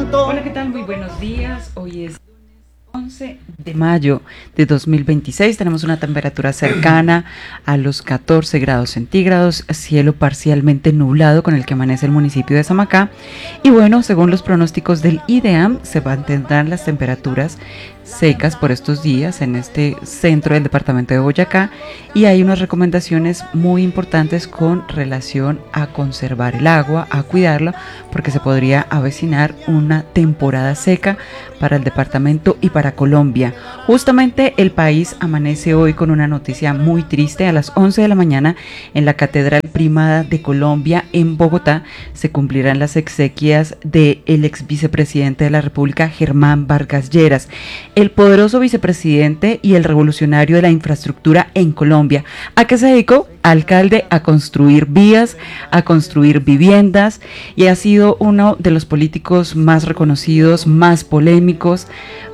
Hola, ¿qué tal? Muy buenos días. Hoy es 11 de mayo de 2026. Tenemos una temperatura cercana a los 14 grados centígrados, cielo parcialmente nublado con el que amanece el municipio de Samacá. Y bueno, según los pronósticos del IDEAM, se mantendrán las temperaturas secas por estos días en este centro del departamento de Boyacá, y hay unas recomendaciones muy importantes con relación a conservar el agua, a cuidarla, porque se podría avecinar una temporada seca para el departamento y para Colombia. Justamente el país amanece hoy con una noticia muy triste. A las 11 de la mañana en la Catedral Primada de Colombia en Bogotá se cumplirán las exequias del ex vicepresidente de la República, Germán Vargas Lleras, el poderoso vicepresidente y el revolucionario de la infraestructura en Colombia. ¿A qué se dedicó? Alcalde, a construir vías, a construir viviendas, y ha sido uno de los políticos más reconocidos, más polémicos,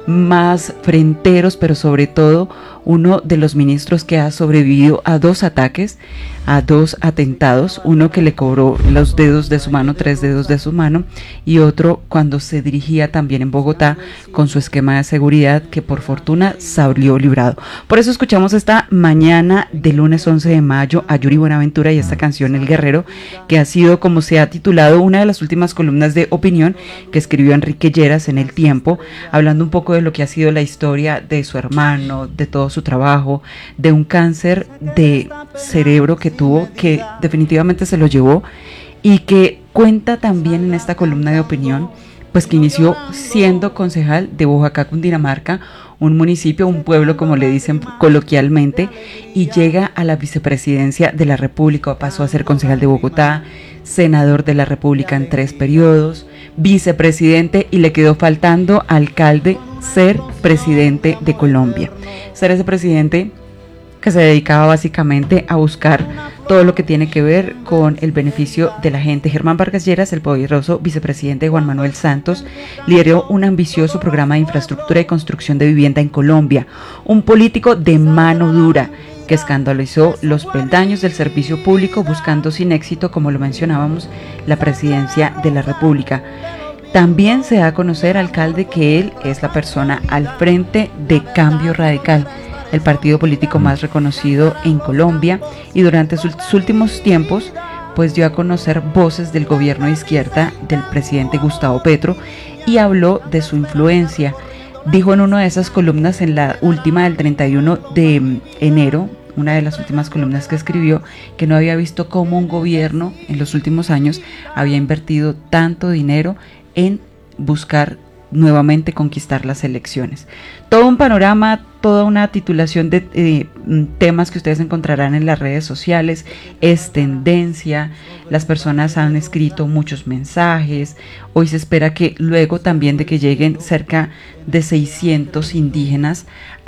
más fronteros, pero sobre todo uno de los ministros que ha sobrevivido a 2 ataques, a 2 atentados, uno que le cobró los dedos de su mano, 3 dedos de su mano, y otro cuando se dirigía también en Bogotá con su esquema de seguridad, que por fortuna salió librado. Por eso escuchamos esta mañana de lunes 11 de mayo a Yuri Buenaventura y esta canción El Guerrero, que ha sido, como se ha titulado, una de las últimas columnas de opinión que escribió Enrique Lleras en El Tiempo, hablando un poco de lo que ha sido la historia de su hermano, de todo su trabajo, de un cáncer de cerebro que tuvo, que definitivamente se lo llevó, y que cuenta también en esta columna de opinión, pues que inició siendo concejal de Boyacá, Cundinamarca, un municipio, un pueblo como le dicen coloquialmente, y llega a la vicepresidencia de la República. Pasó a ser concejal de Bogotá, senador de la República en 3 periodos, vicepresidente, y le quedó faltando, alcalde, ser presidente de Colombia. Ser ese presidente que se dedicaba básicamente a buscar todo lo que tiene que ver con el beneficio de la gente. Germán Vargas Lleras, el poderoso vicepresidente de Juan Manuel Santos, lideró un ambicioso programa de infraestructura y construcción de vivienda en Colombia. Un político de mano dura que escandalizó los peldaños del servicio público, buscando sin éxito, como lo mencionábamos, la presidencia de la República. También se da a conocer, alcalde, que él es la persona al frente de Cambio Radical, el partido político más reconocido en Colombia, y durante sus últimos tiempos pues dio a conocer voces del gobierno de izquierda del presidente Gustavo Petro y habló de su influencia. Dijo en una de esas columnas, en la última del 31 de enero, una de las últimas columnas que escribió, que no había visto cómo un gobierno en los últimos años había invertido tanto dinero en buscar nuevamente conquistar las elecciones. Todo un panorama, toda una titulación de temas que ustedes encontrarán en las redes sociales. Es tendencia, las personas han escrito muchos mensajes. Hoy se espera que luego también de que lleguen cerca de 600 indígenas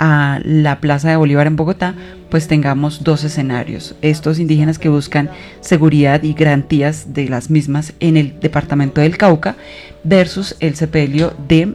a la Plaza de Bolívar en Bogotá, pues tengamos 2 escenarios. Estos indígenas que buscan seguridad y garantías de las mismas en el departamento del Cauca, versus el sepelio de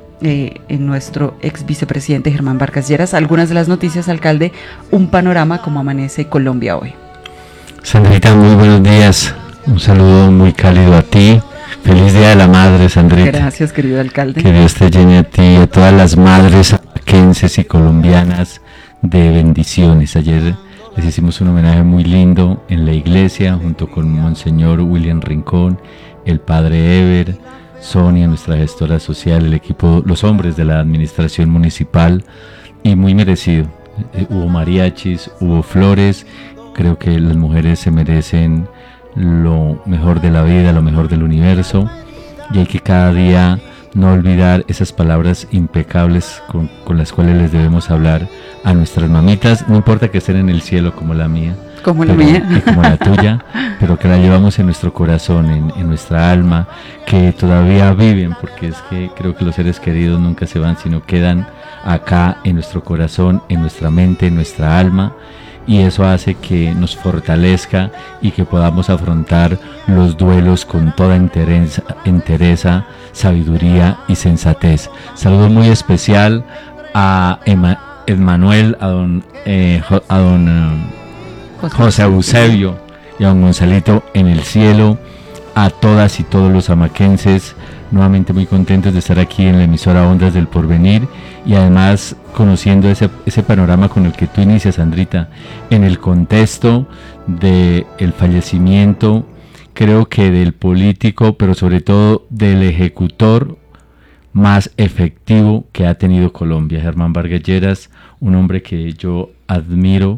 nuestro ex vicepresidente Germán Vargas Lleras. Algunas de las noticias, alcalde, un panorama como amanece Colombia hoy. Sandrita, muy buenos días, un saludo muy cálido a ti. Feliz Día de la Madre, Sandrita. Gracias, querido alcalde. Que Dios te llene a ti y a todas las madres abaquenses y colombianas de bendiciones. Ayer les hicimos un homenaje muy lindo en la iglesia junto con Monseñor William Rincón, el padre Ever, Sonia, nuestra gestora social, el equipo, los hombres de la administración municipal, y muy merecido. Hubo mariachis, hubo flores. Creo que las mujeres se merecen lo mejor de la vida, lo mejor del universo, y hay que cada día no olvidar esas palabras impecables con las cuales les debemos hablar a nuestras mamitas, no importa que estén en el cielo como la mía, como la mía y como la tuya, pero que la llevamos en nuestro corazón, en nuestra alma, que todavía viven, porque es que creo que los seres queridos nunca se van, sino quedan acá en nuestro corazón, en nuestra mente, en nuestra alma, y eso hace que nos fortalezca y que podamos afrontar los duelos con toda entereza, sabiduría y sensatez. Saludo muy especial a Emmanuel, a don José Eusebio y a don Gonzalito en el cielo, a todas y todos los amaquenses, nuevamente muy contentos de estar aquí en la emisora Ondas del Porvenir y además conociendo ese panorama con el que tú inicias, Sandrita, en el contexto del fallecimiento, creo que del político, pero sobre todo del ejecutor más efectivo que ha tenido Colombia, Germán Vargas Lleras, un hombre que yo admiro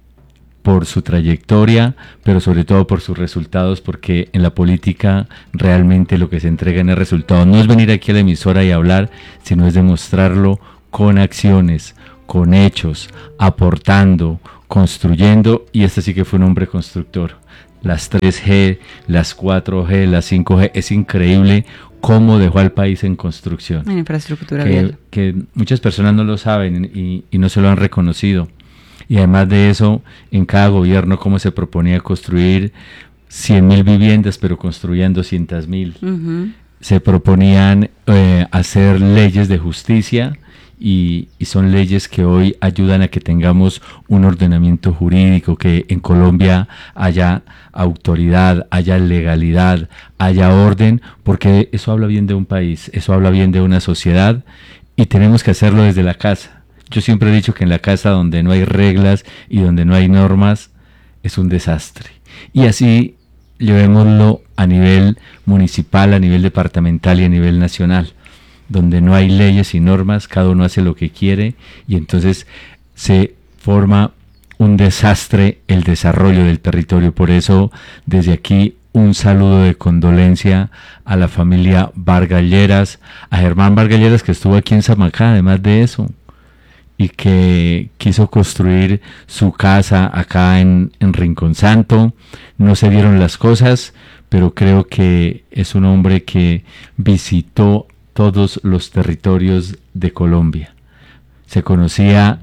por su trayectoria, pero sobre todo por sus resultados, porque en la política realmente lo que se entrega en el resultado no es venir aquí a la emisora y hablar, sino es demostrarlo con acciones, con hechos, aportando, construyendo, y este sí que fue un hombre constructor. Las 3G, las 4G, las 5G, es increíble cómo dejó al país en construcción. En infraestructura vial. Que muchas personas no lo saben y no se lo han reconocido. Y además de eso, en cada gobierno cómo se proponía construir 100.000 viviendas, pero construían 200.000. Uh-huh. Se proponían hacer leyes de justicia y son leyes que hoy ayudan a que tengamos un ordenamiento jurídico, que en Colombia haya autoridad, haya legalidad, haya orden, porque eso habla bien de un país, eso habla bien de una sociedad y tenemos que hacerlo desde la casa. Yo siempre he dicho que en la casa donde no hay reglas y donde no hay normas es un desastre. Y así llevémoslo a nivel municipal, a nivel departamental y a nivel nacional, donde no hay leyes y normas, cada uno hace lo que quiere y entonces se forma un desastre el desarrollo del territorio. Por eso desde aquí un saludo de condolencia a la familia Vargas Lleras, a Germán Vargas Lleras, que estuvo aquí en Samacá, además de eso, y que quiso construir su casa acá en Rincón Santo. No se dieron las cosas, pero creo que es un hombre que visitó todos los territorios de Colombia. Se conocía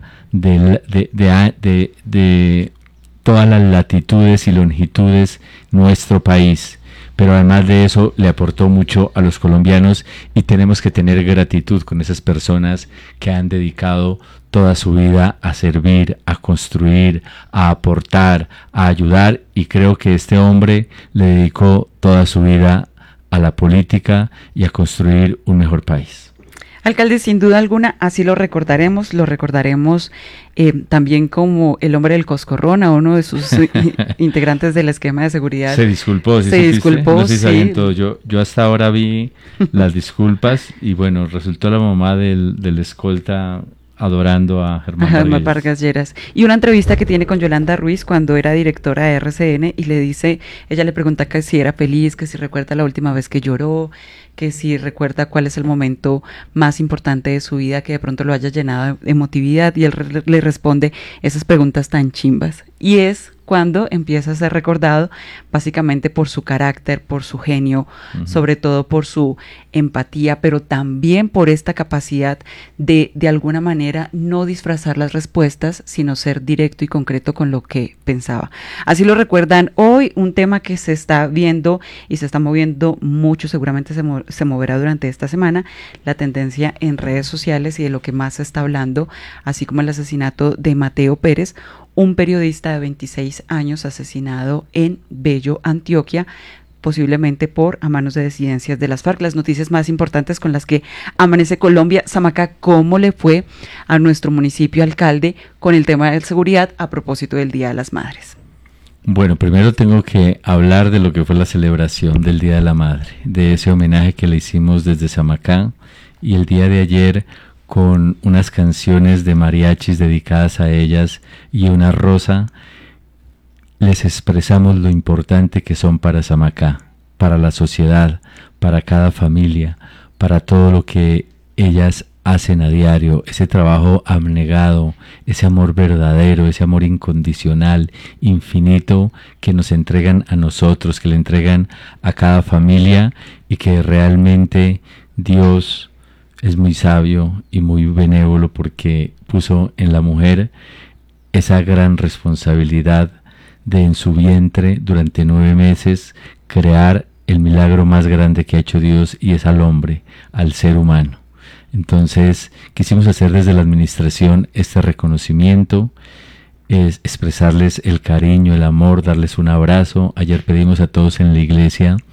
de todas las latitudes y longitudes nuestro país, pero además de eso le aportó mucho a los colombianos y tenemos que tener gratitud con esas personas que han dedicado toda su vida a servir, a construir, a aportar, a ayudar, y creo que este hombre le dedicó toda su vida a la política y a construir un mejor país. Alcalde, sin duda alguna, así lo recordaremos también como el hombre del Coscorrón, a uno de sus integrantes del esquema de seguridad. Se disculpó, ¿sí? Se disculpó, no sé si sí. Todo. Yo hasta ahora vi las disculpas y bueno, resultó la mamá del escolta adorando a Germán Vargas Lleras. Y una entrevista que tiene con Yolanda Ruiz cuando era directora de RCN y le dice, ella le pregunta que si era feliz, que si recuerda la última vez que lloró, que si recuerda cuál es el momento más importante de su vida que de pronto lo haya llenado de emotividad, y él le responde esas preguntas tan chimbas. Y es cuando empieza a ser recordado básicamente por su carácter, por su genio, sobre todo por su empatía, pero también por esta capacidad de alguna manera no disfrazar las respuestas, sino ser directo y concreto con lo que pensaba. Así lo recuerdan hoy, un tema que se está viendo y se está moviendo mucho, seguramente se moverá durante esta semana, la tendencia en redes sociales y de lo que más se está hablando, así como el asesinato de Mateo Pérez, un periodista de 26 años asesinado en Bello, Antioquia, posiblemente a manos de disidencias de las FARC. Las noticias más importantes con las que amanece Colombia. Samacá, ¿cómo le fue a nuestro municipio, alcalde, con el tema de seguridad a propósito del Día de las Madres? Bueno, primero tengo que hablar de lo que fue la celebración del Día de la Madre, de ese homenaje que le hicimos desde Samacá, y el día de ayer con unas canciones de mariachis dedicadas a ellas y una rosa, les expresamos lo importante que son para Samacá, para la sociedad, para cada familia, para todo lo que ellas hacen a diario, ese trabajo abnegado, ese amor verdadero, ese amor incondicional, infinito, que nos entregan a nosotros, que le entregan a cada familia, y que realmente Dios es muy sabio y muy benévolo porque puso en la mujer esa gran responsabilidad de en su vientre durante 9 meses crear el milagro más grande que ha hecho Dios, y es al hombre, al ser humano. Entonces quisimos hacer desde la administración este reconocimiento, es expresarles el cariño, el amor, darles un abrazo. Ayer pedimos a todos en la iglesia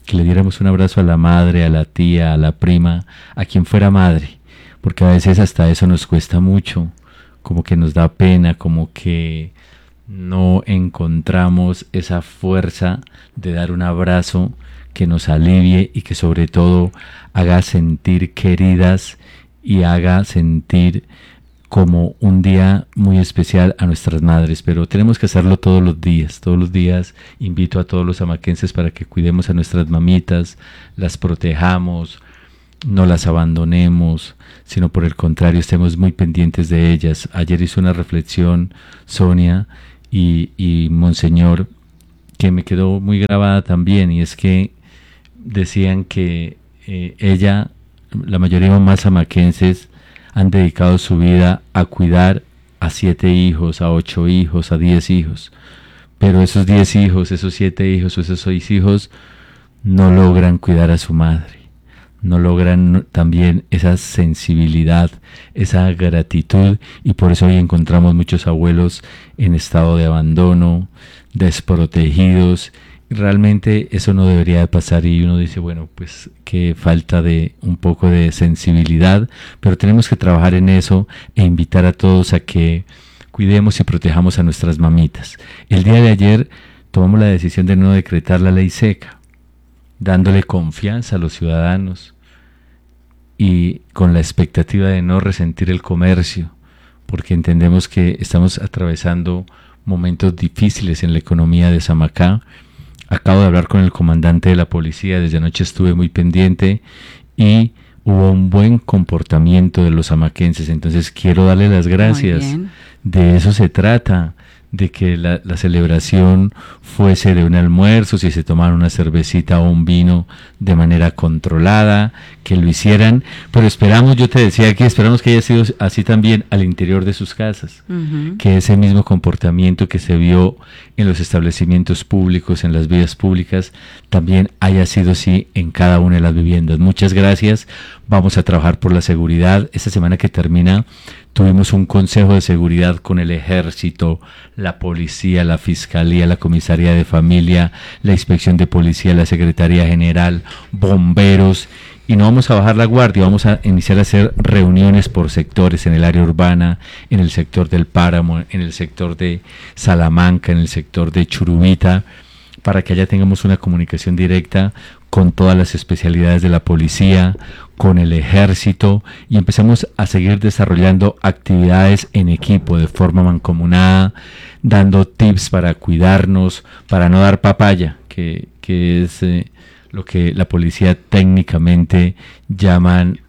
que le diéramos un abrazo a la madre, a la tía, a la prima, a quien fuera madre, porque a veces hasta eso nos cuesta mucho, como que nos da pena, como que no encontramos esa fuerza de dar un abrazo que nos alivie y que sobre todo haga sentir queridas y haga sentir como un día muy especial a nuestras madres, pero tenemos que hacerlo todos los días. Todos los días invito a todos los amaquenses para que cuidemos a nuestras mamitas, las protejamos, no las abandonemos, sino por el contrario estemos muy pendientes de ellas. Ayer hizo una reflexión Sonia y Monseñor que me quedó muy grabada también, y es que decían que ella, la mayoría de mamás amaquenses, han dedicado su vida a cuidar a 7 hijos, a 8 hijos, a 10 hijos. Pero esos 10 hijos, esos 7 hijos o esos 6 hijos no logran cuidar a su madre. No logran también esa sensibilidad, esa gratitud, y por eso hoy encontramos muchos abuelos en estado de abandono, desprotegidos. Realmente eso no debería de pasar, y uno dice, bueno, pues qué falta de un poco de sensibilidad, pero tenemos que trabajar en eso e invitar a todos a que cuidemos y protejamos a nuestras mamitas. El día de ayer tomamos la decisión de no decretar la ley seca, dándole confianza a los ciudadanos y con la expectativa de no resentir el comercio, porque entendemos que estamos atravesando momentos difíciles en la economía de Samacá. Acabo de hablar con el comandante de la policía, desde anoche estuve muy pendiente y hubo un buen comportamiento de los samaquenses, entonces quiero darle las gracias. De eso se trata, de que la celebración fuese de un almuerzo, si se tomaron una cervecita o un vino de manera controlada, que lo hicieran, pero esperamos, yo te decía que esperamos que haya sido así también al interior de sus casas, que ese mismo comportamiento que se vio en los establecimientos públicos, en las vías públicas, también haya sido así en cada una de las viviendas. Muchas gracias, vamos a trabajar por la seguridad. Esta semana que termina tuvimos un consejo de seguridad con el ejército, la policía, la fiscalía, la comisaría de familia, la inspección de policía, la secretaría general, bomberos, y no vamos a bajar la guardia, vamos a iniciar a hacer reuniones por sectores, en el área urbana, en el sector del Páramo, en el sector de Salamanca, en el sector de Churubita, para que allá tengamos una comunicación directa con todas las especialidades de la policía, con el ejército, y empezamos a seguir desarrollando actividades en equipo de forma mancomunada, dando tips para cuidarnos, para no dar papaya, que es lo que la policía técnicamente llaman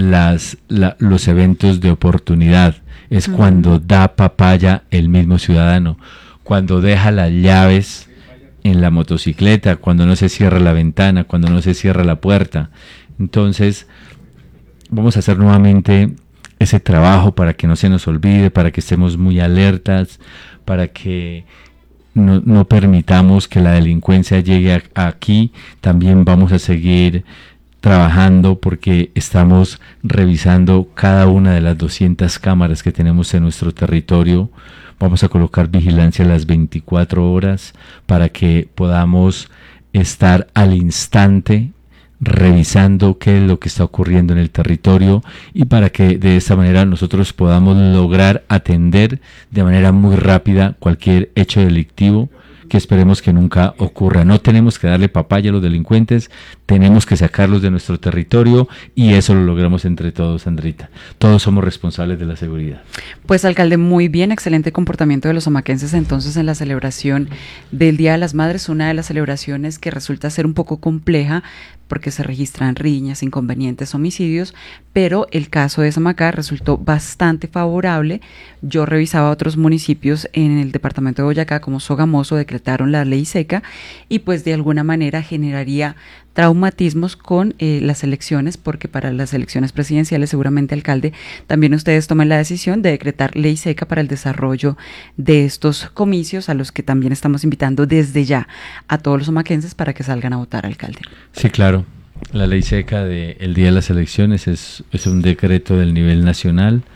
los eventos de oportunidad. Es cuando da papaya el mismo ciudadano, cuando deja las llaves en la motocicleta, cuando no se cierra la ventana, cuando no se cierra la puerta. Entonces vamos a hacer nuevamente ese trabajo para que no se nos olvide, para que estemos muy alertas, para que no permitamos que la delincuencia llegue aquí. También vamos a seguir trabajando porque estamos revisando cada una de las 200 cámaras que tenemos en nuestro territorio. Vamos a colocar vigilancia a las 24 horas para que podamos estar al instante revisando qué es lo que está ocurriendo en el territorio, y para que de esta manera nosotros podamos lograr atender de manera muy rápida cualquier hecho delictivo que esperemos que nunca ocurra. No tenemos que darle papaya a los delincuentes, tenemos que sacarlos de nuestro territorio, y eso lo logramos entre todos, Sandrita. Todos somos responsables de la seguridad. Pues, alcalde, muy bien, excelente comportamiento de los samaquenses entonces en la celebración del Día de las Madres, una de las celebraciones que resulta ser un poco compleja porque se registran riñas, inconvenientes, homicidios, pero el caso de Samacá resultó bastante favorable. Yo revisaba otros municipios en el departamento de Boyacá, como Sogamoso, decretaron la ley seca, y pues de alguna manera generaría traumatismos con las elecciones, porque para las elecciones presidenciales seguramente, alcalde, también ustedes tomen la decisión de decretar ley seca para el desarrollo de estos comicios, a los que también estamos invitando desde ya a todos los somaquenses para que salgan a votar, alcalde. Sí, claro. La ley seca del día de las elecciones es un decreto del nivel nacional.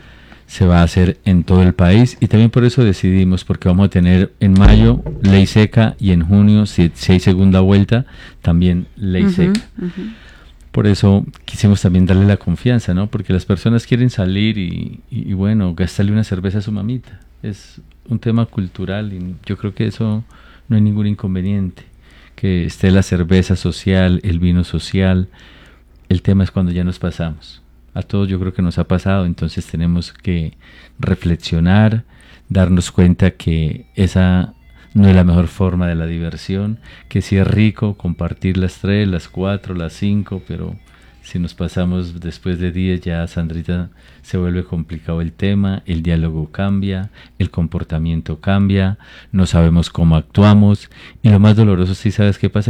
se va a hacer en todo el país, y también por eso decidimos, porque vamos a tener en mayo ley seca y en junio, si hay segunda vuelta, también ley seca. Por eso quisimos también darle la confianza, ¿no? Porque las personas quieren salir y bueno, gastarle una cerveza a su mamita. Es un tema cultural y yo creo que eso no hay ningún inconveniente. Que esté la cerveza social, el vino social. El tema es cuando ya nos pasamos. A todos yo creo que nos ha pasado, entonces tenemos que reflexionar, darnos cuenta que esa no es la mejor forma de la diversión, que sí es rico compartir las 3, las 4, las 5, pero si nos pasamos después de 10 ya, Sandrita, se vuelve complicado el tema, el diálogo cambia, el comportamiento cambia, no sabemos cómo actuamos, y lo más doloroso, sí, ¿sabes qué pasa?